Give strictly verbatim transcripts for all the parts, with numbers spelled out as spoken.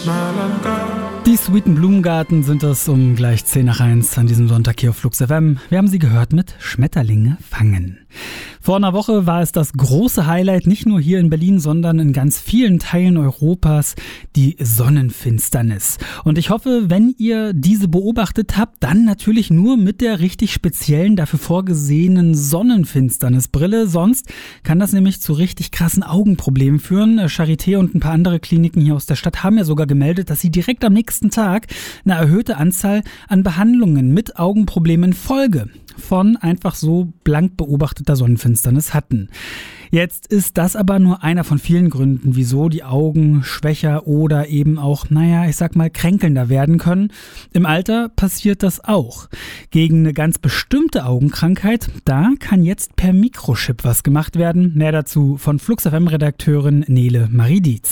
Die Sweeten Blumengarten sind es um gleich zehn nach eins an diesem Sonntag hier auf Flux F M. Wir haben sie gehört mit Schmetterlinge fangen. Vor einer Woche war es das große Highlight, nicht nur hier in Berlin, sondern in ganz vielen Teilen Europas, die Sonnenfinsternis. Und ich hoffe, wenn ihr diese beobachtet habt, dann natürlich nur mit der richtig speziellen, dafür vorgesehenen Sonnenfinsternisbrille. Sonst kann das nämlich zu richtig krassen Augenproblemen führen. Charité und ein paar andere Kliniken hier aus der Stadt haben ja sogar gemeldet, dass sie direkt am nächsten Tag eine erhöhte Anzahl an Behandlungen mit Augenproblemen Folge von einfach so blank beobachteter Sonnenfinsternis hatten. Jetzt ist das aber nur einer von vielen Gründen, wieso die Augen schwächer oder eben auch, naja, ich sag mal, kränkelnder werden können. Im Alter passiert das auch. Gegen eine ganz bestimmte Augenkrankheit, da kann jetzt per Mikrochip was gemacht werden. Mehr dazu von Flux F M-Redakteurin Nele Marie Dietz.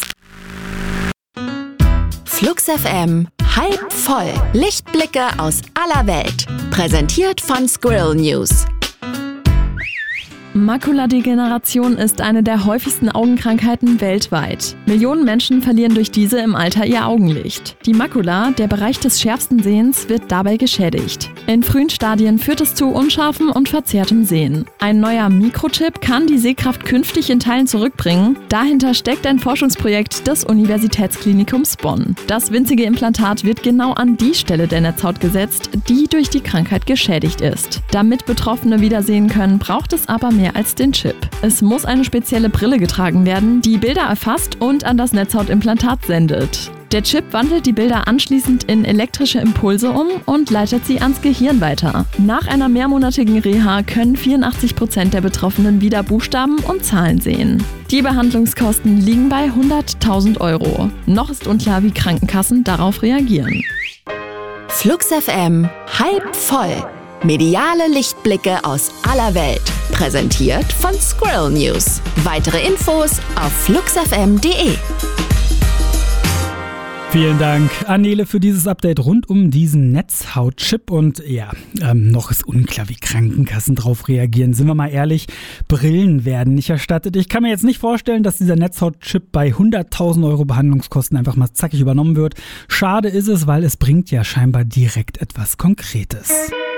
Flux F M, halb voll. Lichtblicke aus aller Welt. Präsentiert von Squirrel News. Makuladegeneration ist eine der häufigsten Augenkrankheiten weltweit. Millionen Menschen verlieren durch diese im Alter ihr Augenlicht. Die Makula, der Bereich des schärfsten Sehens, wird dabei geschädigt. In frühen Stadien führt es zu unscharfem und verzerrtem Sehen. Ein neuer Mikrochip kann die Sehkraft künftig in Teilen zurückbringen. Dahinter steckt ein Forschungsprojekt des Universitätsklinikums Bonn. Das winzige Implantat wird genau an die Stelle der Netzhaut gesetzt, die durch die Krankheit geschädigt ist. Damit Betroffene wieder sehen können, braucht es aber mehr als den Chip. Es muss eine spezielle Brille getragen werden, die Bilder erfasst und an das Netzhautimplantat sendet. Der Chip wandelt die Bilder anschließend in elektrische Impulse um und leitet sie ans Gehirn weiter. Nach einer mehrmonatigen Reha können vierundachtzig Prozent der Betroffenen wieder Buchstaben und Zahlen sehen. Die Behandlungskosten liegen bei hunderttausend Euro. Noch ist unklar, wie Krankenkassen darauf reagieren. Flux F M, halb voll. Mediale Lichtblicke aus aller Welt. Präsentiert von Squirrel News. Weitere Infos auf flux f m punkt d e. Vielen Dank an Nele für dieses Update rund um diesen Netzhautchip. Und ja, ähm, noch ist unklar, wie Krankenkassen drauf reagieren. Sind wir mal ehrlich, Brillen werden nicht erstattet. Ich kann mir jetzt nicht vorstellen, dass dieser Netzhautchip bei hunderttausend Euro Behandlungskosten einfach mal zackig übernommen wird. Schade ist es, weil es bringt ja scheinbar direkt etwas Konkretes.